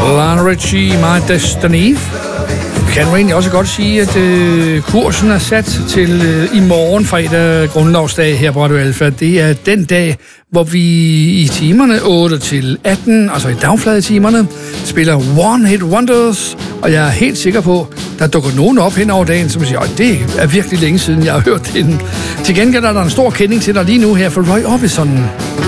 Lionel Richie, My Destiny. Kan du egentlig også godt sige, at kursen er sat til i morgen fredag, grundlovsdag her på Radio Alfa. Det er den dag, hvor vi i timerne 8 til 18, altså i dagfladetimerne, spiller One Hit Wonders. Og jeg er helt sikker på, der dukker nogen op hen over dagen, som siger, det er virkelig længe siden, jeg har hørt den. Til gengæld er der en stor kending til dig lige nu her for Roy Orbison.